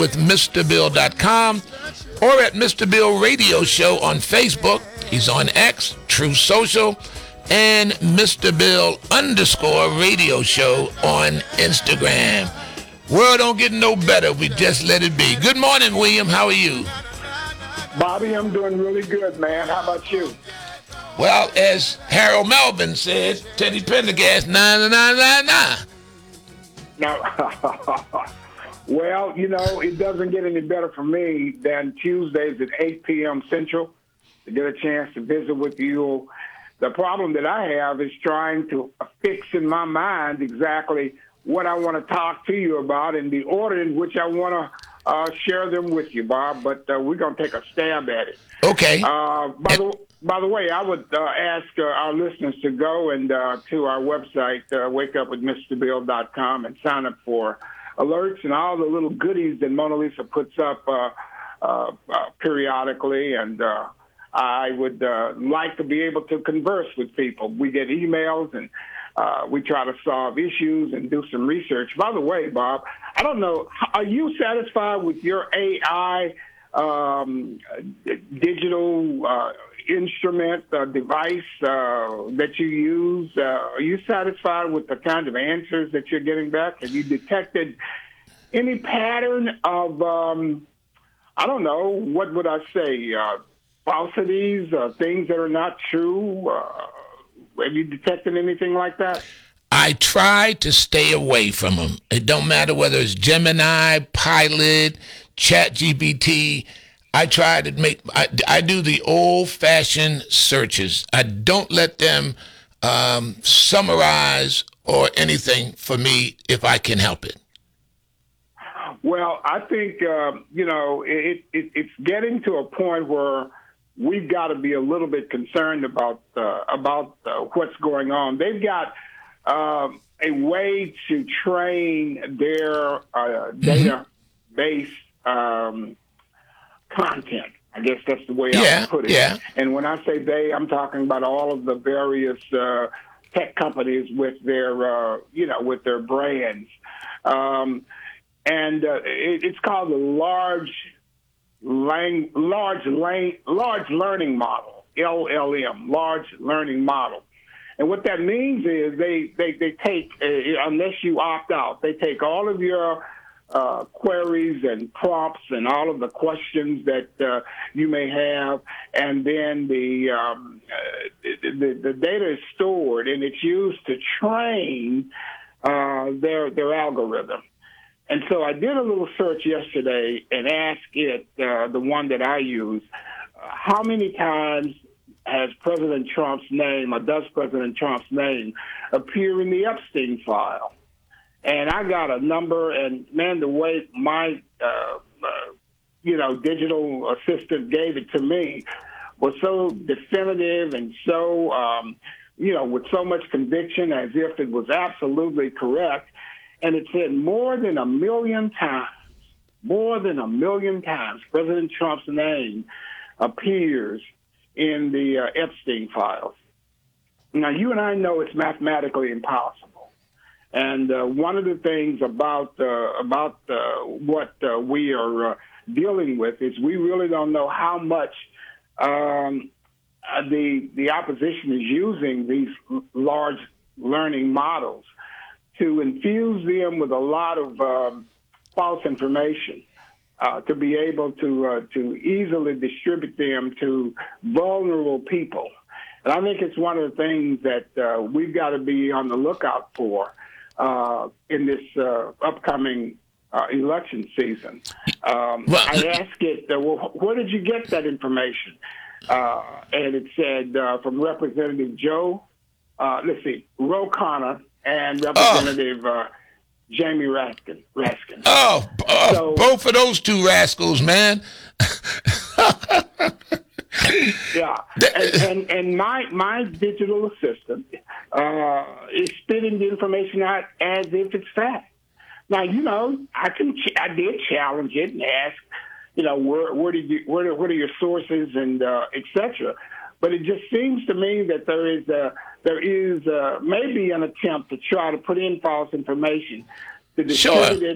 with MrBill.com or at Mr. Bill Radio Show on Facebook. He's on X, True Social, and Mr. Bill _radio show on Instagram. World don't get no better. We just let it be. Good morning, William. How are you? Bobby, I'm doing really good, man. How about you? Well, as Harold Melvin said, Teddy Pendergast, 9999. No. Well, you know, it doesn't get any better for me than Tuesdays at 8 p.m. Central to get a chance to visit with you. The problem that I have is trying to fix in my mind exactly what I want to talk to you about and the order in which I want to share them with you, Bob. But we're going to take a stab at it. Okay. By the way, I would ask our listeners to go and to our website, wakeupwithmrbill.com, and sign up for alerts and all the little goodies that Mona Lisa puts up periodically. And I would like to be able to converse with people. We get emails and we try to solve issues and do some research. By the way, Bob, I don't know, are you satisfied with your AI digital instrument device that you use? Are you satisfied with the kind of answers that you're getting back? Have you detected any pattern of, I don't know, what would I say, falsities, things that are not true? Have you detected anything like that? I try to stay away from them. It don't matter whether it's Gemini, Pilot, ChatGPT. I try to make, I do the old-fashioned searches. I don't let them summarize or anything for me if I can help it. Well, I think, you know, it's getting to a point where we've got to be a little bit concerned about what's going on. They've got a way to train their database content. I guess that's the way I would put it. Yeah. And when I say they, I'm talking about all of the various tech companies with their, you know, with their brands. And it's called the large learning model, LLM, large learning model. And what that means is they take, unless you opt out, they take all of your queries and prompts and all of the questions that you may have, and then the data is stored and it's used to train their algorithm. And so I did a little search yesterday and asked it, the one that I use, how many times has President Trump's name, or does President Trump's name appear in the Epstein file? And I got a number, and man, the way my, you know, digital assistant gave it to me was so definitive and so, you know, with so much conviction, as if it was absolutely correct. And it said more than 1 million times, President Trump's name appears in the Epstein files. Now, you and I know it's mathematically impossible. And one of the things about what we are dealing with is we really don't know how much the opposition is using these large learning models to infuse them with a lot of false information, to be able to easily distribute them to vulnerable people. And I think it's one of the things that we've got to be on the lookout for in this upcoming election season. I asked it, well, where did you get that information? And it said from Representative Joe, Ro Khanna, and Representative Jamie Raskin. So, both of those two rascals, man. Yeah, and my digital assistant is spitting the information out as if it's fact. Now, you know, I did challenge it and ask, you know, what are your sources and et cetera. But it just seems to me that there is maybe an attempt to try to put in false information to distribute it